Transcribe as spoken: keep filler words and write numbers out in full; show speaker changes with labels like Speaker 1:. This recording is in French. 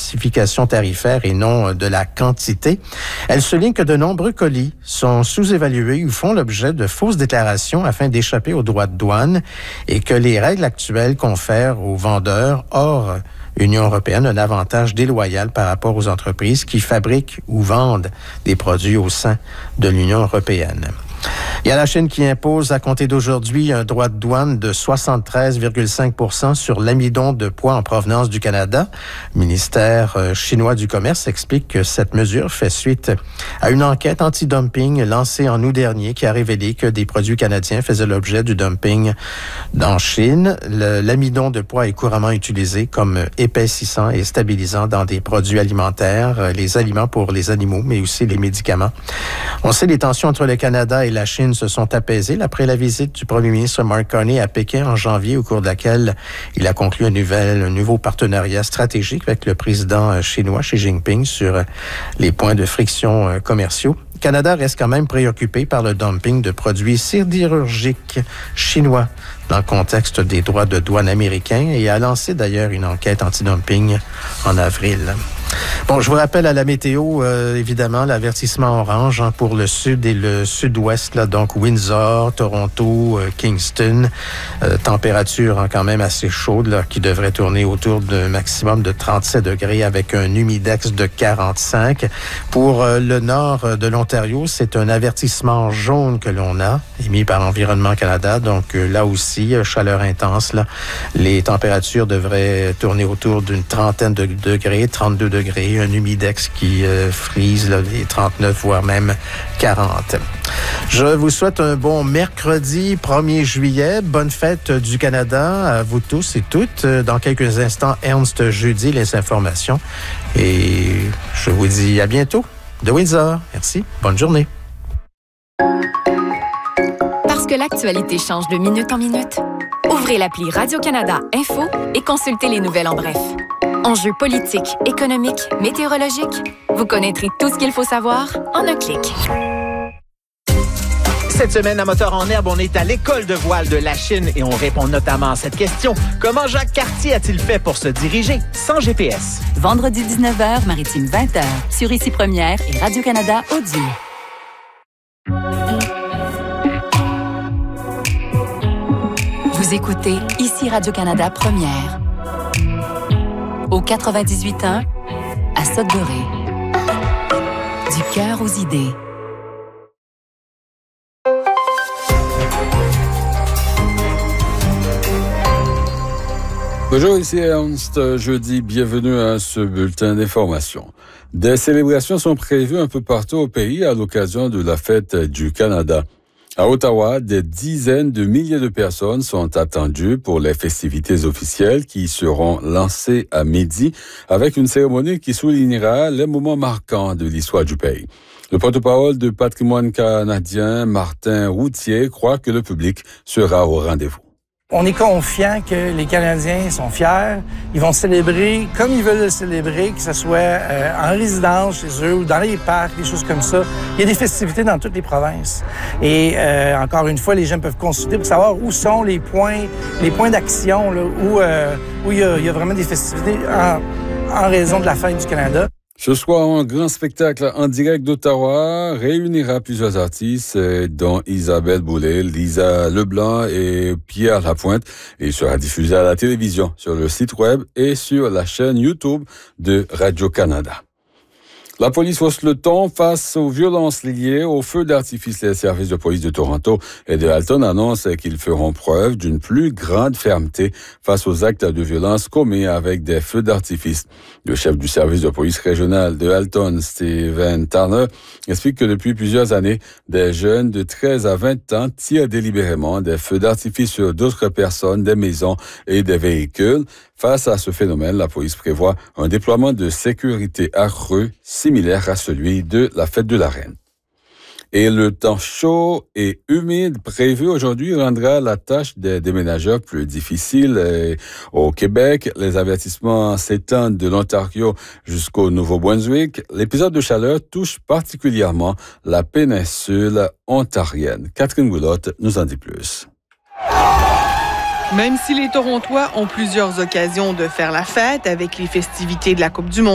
Speaker 1: diversification tarifaire et non de la quantité. Elle souligne que de nombreux colis sont sous-évalués ou font l'objet de fausses déclarations afin d'échapper aux droits de douane et que les règles actuelles confèrent aux vendeurs hors Union européenne un avantage déloyal par rapport aux entreprises qui fabriquent ou vendent des produits au sein de l'Union européenne. Il y a la Chine qui impose à compter d'aujourd'hui un droit de douane de soixante-treize virgule cinq pour cent sur l'amidon de poids en provenance du Canada. Le ministère chinois du Commerce explique que cette mesure fait suite à une enquête anti-dumping lancée en août dernier qui a révélé que des produits canadiens faisaient l'objet du dumping en Chine. Le, l'amidon de poids est couramment utilisé comme épaississant et stabilisant dans des produits alimentaires, les aliments pour les animaux, mais aussi les médicaments. On sait les tensions entre le Canada et la Chine se sont apaisées après la visite du premier ministre Mark Carney à Pékin en janvier, au cours de laquelle il a conclu un, nouvel, un nouveau partenariat stratégique avec le président chinois Xi Jinping sur les points de friction commerciaux. Le Canada reste quand même préoccupé par le dumping de produits sidérurgiques chinois dans le contexte des droits de douane américains et a lancé d'ailleurs une enquête anti-dumping en avril. Bon, je vous rappelle à la météo, euh, évidemment, l'avertissement orange hein, pour le sud et le sud-ouest, là, donc Windsor, Toronto, euh, Kingston. Euh, température hein, quand même assez chaude, là, qui devrait tourner autour d'un maximum de trente-sept degrés avec un humidex de quarante-cinq. Pour euh, le nord de l'Ontario, c'est un avertissement jaune que l'on a, émis par Environnement Canada. Donc euh, là aussi, euh, chaleur intense. Là. Les températures devraient tourner autour d'une trentaine de degrés, trente-deux degrés, un humidex qui euh, frise là, les trente-neuf, voire même quarante. Je vous souhaite un bon mercredi premier juillet. Bonne fête du Canada à vous tous et toutes. Dans quelques instants, Ernst Jeudi, les informations. Et je vous dis à bientôt de Windsor. Merci. Bonne journée.
Speaker 2: Parce que l'actualité change de minute en minute, ouvrez l'appli Radio-Canada Info et consultez les nouvelles en bref. Enjeux politiques, économiques, météorologiques, vous connaîtrez tout ce qu'il faut savoir en un clic.
Speaker 3: Cette semaine, à Moteur en herbe, on est à l'école de voile de la Chine et on répond notamment à cette question. Comment Jacques Cartier a-t-il fait pour se diriger sans G P S?
Speaker 4: Vendredi dix-neuf heures, Maritime vingt heures, sur Ici Première et Radio-Canada Audio. Vous écoutez Ici Radio-Canada Première. Au quatre-vingt-dix-huit ans, à Sudbury. Du cœur aux idées.
Speaker 5: Bonjour, ici Ernst Jeudi. Bienvenue à ce bulletin d'information. Des célébrations sont prévues un peu partout au pays à l'occasion de la fête du Canada. À Ottawa, des dizaines de milliers de personnes sont attendues pour les festivités officielles qui seront lancées à midi avec une cérémonie qui soulignera les moments marquants de l'histoire du pays. Le porte-parole du patrimoine canadien, Martin Routier, croit que le public sera au rendez-vous.
Speaker 6: On est confiant que les Canadiens sont fiers. Ils vont célébrer comme ils veulent le célébrer, que ce soit euh, en résidence chez eux ou dans les parcs, des choses comme ça. Il y a des festivités dans toutes les provinces. Et euh, encore une fois, les gens peuvent consulter pour savoir où sont les points, les points d'action, là, où, euh, où il y a, il y a vraiment des festivités en, en raison de la fête du Canada.
Speaker 5: Ce soir, un grand spectacle en direct d'Ottawa réunira plusieurs artistes, dont Isabelle Boulay, Lisa Leblanc et Pierre Lapointe. Il sera diffusé à la télévision, sur le site web et sur la chaîne YouTube de Radio-Canada. La police hausse le ton face aux violences liées au feu d'artifice. Les services de police de Toronto et de Halton annoncent qu'ils feront preuve d'une plus grande fermeté face aux actes de violence commis avec des feux d'artifice. Le chef du service de police régional de Halton, Steven Turner, explique que depuis plusieurs années, des jeunes de treize à vingt ans tirent délibérément des feux d'artifice sur d'autres personnes, des maisons et des véhicules. Face à ce phénomène, la police prévoit un déploiement de sécurité accru, similaire à celui de la fête de la Reine. Et le temps chaud et humide prévu aujourd'hui rendra la tâche des déménageurs plus difficile. Au Québec, les avertissements s'étendent de l'Ontario jusqu'au Nouveau-Brunswick. L'épisode de chaleur touche particulièrement la péninsule ontarienne. Catherine Goulotte nous en dit plus.
Speaker 7: Même si les Torontois ont plusieurs occasions de faire la fête avec les festivités de la Coupe du Monde,